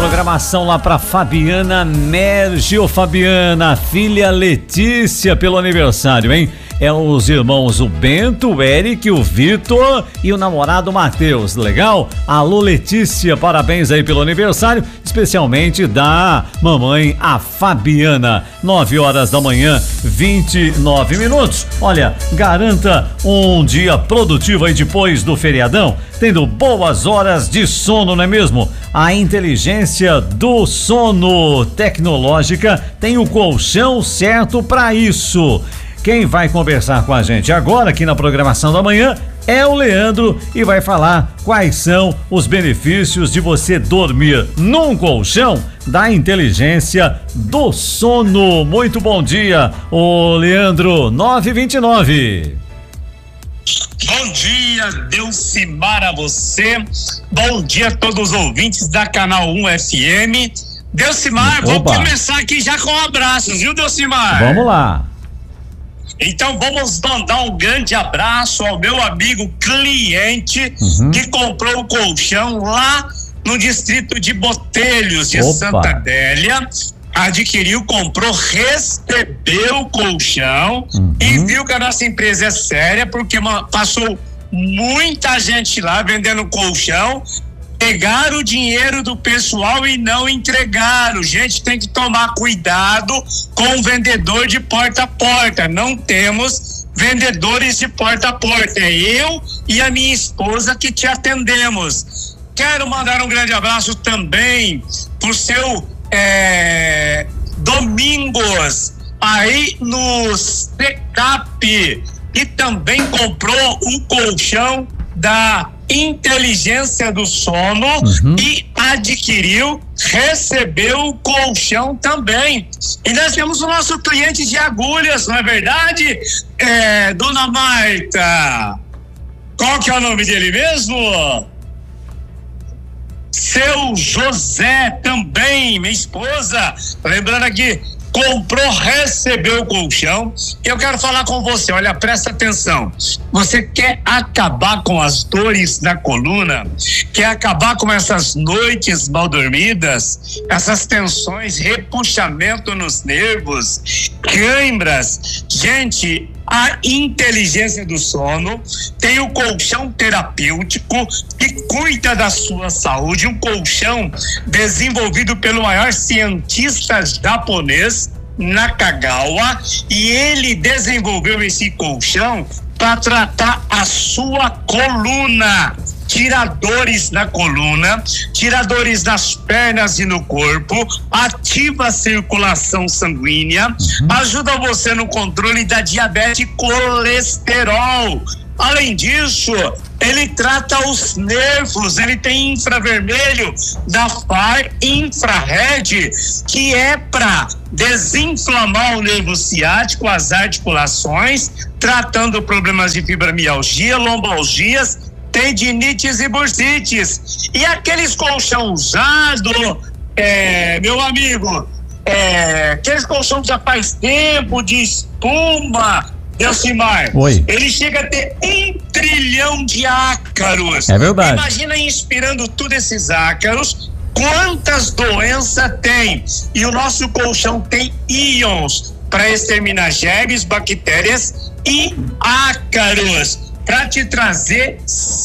programação lá pra Fabiana Merge. Ô Fabiana, filha Letícia pelo aniversário, hein? É os irmãos o Bento, o Eric, o Vitor e o namorado Matheus, legal? Alô Letícia, parabéns aí pelo aniversário, especialmente da mamãe, a Fabiana. 9 horas da manhã, 29 minutos. Olha, garanta um dia produtivo aí depois do feriadão, tendo boas horas de sono, não é mesmo? A inteligência do sono tecnológica tem o colchão certo para isso. Quem vai conversar com a gente agora aqui na programação da manhã é o Leandro e vai falar quais são os benefícios de você dormir num colchão da inteligência do sono. Muito bom dia, ô Leandro, 9h29. Bom dia, Delcimar, a você. Bom dia a todos os ouvintes da Canal 1 FM. Delcimar, vamos começar aqui já com abraços, viu, Delcimar? Vamos lá. Então vamos mandar um grande abraço ao meu amigo cliente que comprou o colchão lá no distrito de Botelhos de Santa Adélia. Adquiriu, comprou, recebeu o colchão e viu que a nossa empresa é séria, porque passou muita gente lá vendendo colchão, pegaram o dinheiro do pessoal e não entregaram. Gente, tem que tomar cuidado com o vendedor de porta a porta. Não temos vendedores de porta a porta. É eu e a minha esposa que te atendemos. Quero mandar um grande abraço também pro seu Domingos, aí no Secap, e também comprou um colchão da inteligência do sono e adquiriu, recebeu o colchão também. E nós temos o nosso cliente de agulhas, não é verdade? Dona Marta, qual que é o nome dele mesmo? Seu José também, minha esposa, lembrando aqui, comprou, recebeu o colchão. Eu quero falar com você, olha, presta atenção. Você quer acabar com as dores na coluna? Quer acabar com essas noites mal dormidas? Essas tensões, repuxamento nos nervos, câimbras? Gente, a inteligência do sono tem o colchão terapêutico que cuida da sua saúde, um colchão desenvolvido pelo maior cientista japonês, Nakagawa, e ele desenvolveu esse colchão para tratar a sua coluna. Tira dores na coluna, tira dores nas pernas e no corpo, ativa a circulação sanguínea, ajuda você no controle da diabetes e colesterol. Além disso, ele trata os nervos, ele tem infravermelho da FAR Infrared, que é para desinflamar o nervo ciático, as articulações, tratando problemas de fibromialgia, lombalgias, tendinites e bursites. E aqueles colchão usado, meu amigo, aqueles colchão já faz tempo, de espuma, Delcimar, ele chega a ter 1 trilhão de ácaros. É verdade. Imagina inspirando tudo esses ácaros, quantas doenças tem. E o nosso colchão tem íons para exterminar germes, bactérias e ácaros, para te trazer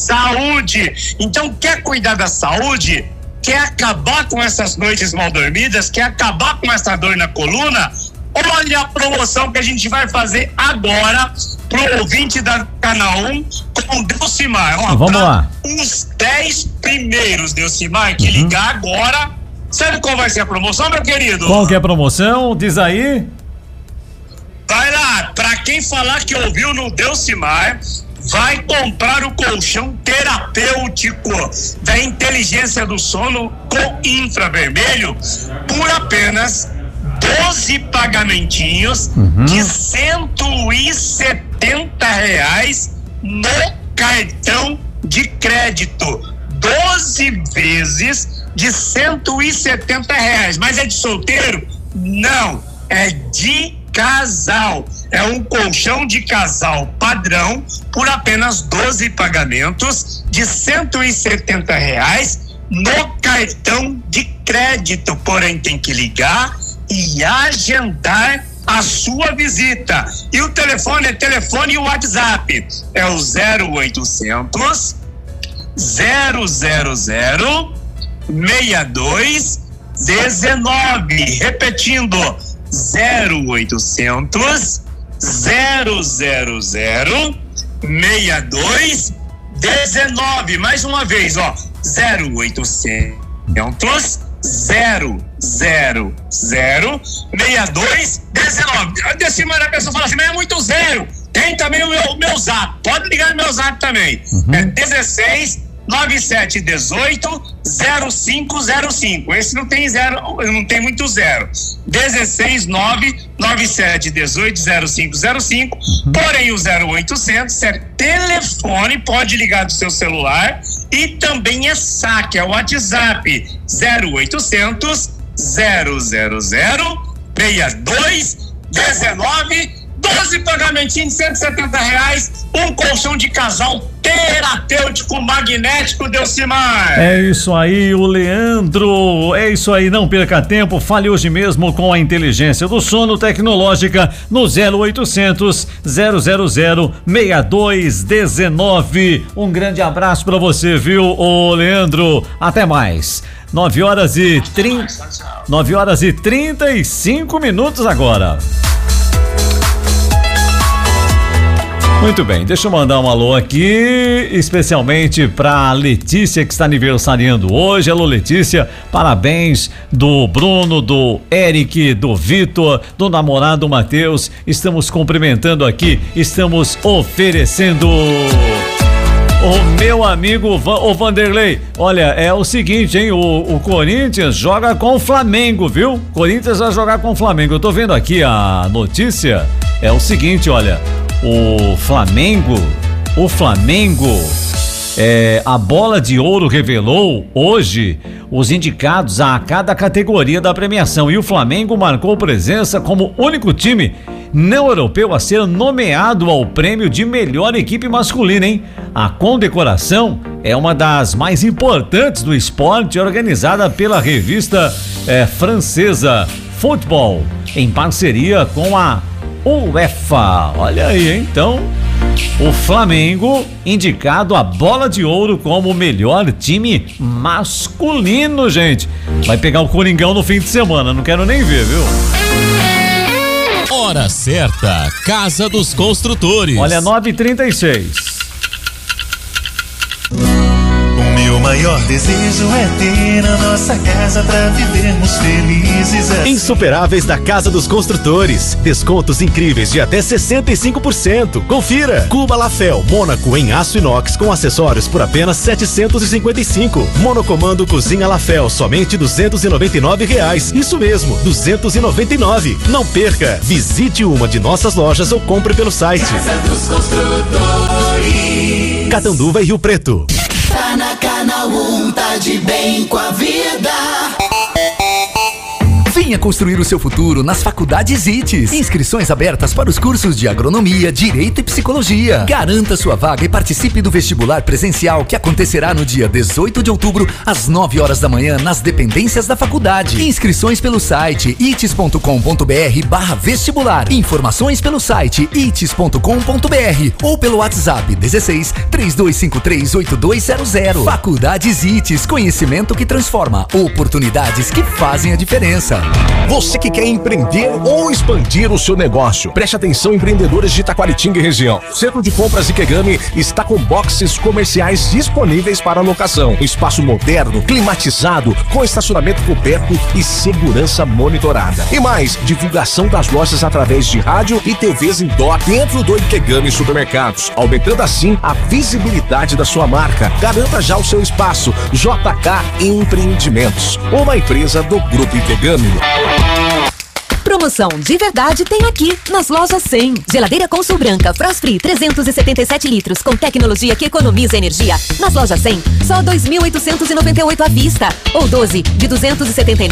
saúde. Então, quer cuidar da saúde? Quer acabar com essas noites mal dormidas? Quer acabar com essa dor na coluna? Olha a promoção que a gente vai fazer agora pro ouvinte da Canal 1 com o Delcimar. Vamos lá. Os 10 primeiros, Delcimar, que ligar agora. Sabe qual vai ser a promoção, meu querido? Qual que é a promoção? Diz aí. Vai lá, pra quem falar que ouviu no Delcimar, vai comprar o colchão terapêutico da inteligência do sono com infravermelho por apenas 12 pagamentinhos de R$170 no cartão de crédito. 12 vezes de R$170. Mas é de solteiro? Não, é de casal. É um colchão de casal padrão por apenas 12 pagamentos de R$170 no cartão de crédito, porém tem que ligar e agendar a sua visita. E o telefone é telefone e o WhatsApp. É o 0800 000 6219. Repetindo, 0800 000 6219. Mais uma vez, 0800 000 6219. Decimando, a pessoa fala assim, mas é muito zero. Tem também o meu zap, pode ligar no meu zap também. É 16 9718 0505. Esse não tem zero, não tem muito zero. 16 99718 0505. Porém o 0800 é telefone, pode ligar do seu celular, e também é saque, é o WhatsApp 0800 000 6219. 12 pagamentinhos de R$170, um colchão de casal terapêutico magnético, Delcimar. É isso aí, o Leandro. É isso aí, não perca tempo. Fale hoje mesmo com a inteligência do sono tecnológica no 0800 000 6219. Um grande abraço pra você, viu, ô Leandro? Até mais. 9h35 agora. Muito bem, deixa eu mandar um alô aqui, especialmente pra Letícia, que está aniversariando hoje. Alô, Letícia, parabéns do Bruno, do Eric, do Vitor, do namorado Matheus. Estamos cumprimentando aqui, estamos oferecendo. O meu amigo, o Vanderlei, olha, é o seguinte, hein, o Corinthians joga com o Flamengo, viu? Corinthians vai jogar com o Flamengo. Eu tô vendo aqui a notícia, é o seguinte, olha, o Flamengo, a Bola de Ouro revelou hoje os indicados a cada categoria da premiação, e o Flamengo marcou presença como único time não europeu a ser nomeado ao prêmio de melhor equipe masculina, hein? A condecoração é uma das mais importantes do esporte, organizada pela revista francesa Football, em parceria com a UEFA. Olha aí, então, o Flamengo indicado a Bola de Ouro como o melhor time masculino, gente. Vai pegar o Coringão no fim de semana, não quero nem ver, viu? Hora certa, Casa dos Construtores. Olha, 9h36. Meu maior desejo é ter a nossa casa pra vivermos felizes assim. Insuperáveis da Casa dos Construtores. Descontos incríveis de até 65%. Confira. Cuba Lafel Mônaco em aço inox com acessórios por apenas R$755. Monocomando Cozinha Lafel, somente R$299. Isso mesmo, R$299. Não perca. Visite uma de nossas lojas ou compre pelo site. Casa dos Construtores. Catanduva e Rio Preto. Tá na Canal 1, tá de bem com a vida. Venha construir o seu futuro nas faculdades ITES. Inscrições abertas para os cursos de agronomia, direito e psicologia. Garanta sua vaga e participe do vestibular presencial que acontecerá no dia 18 de outubro, às 9 horas da manhã, nas dependências da faculdade. Inscrições pelo site ites.com.br/vestibular. Informações pelo site ites.com.br ou pelo WhatsApp 16 3253 8200. Faculdades ITES, conhecimento que transforma, oportunidades que fazem a diferença. Você que quer empreender ou expandir o seu negócio, preste atenção, empreendedores de Taquaritinga e região. O Centro de Compras Ikegami está com boxes comerciais disponíveis para locação. Um espaço moderno, climatizado, com estacionamento coberto e segurança monitorada. E mais, divulgação das lojas através de rádio e TVs indoor dentro do Ikegami Supermercados, aumentando assim a visibilidade da sua marca. Garanta já o seu espaço. JK Empreendimentos, uma empresa do Grupo Ikegami. Promoção de verdade tem aqui nas lojas 100. Geladeira Consul Branca Frost Free 377 litros com tecnologia que economiza energia. Nas lojas 100, só 2.898 à vista ou 12 de 279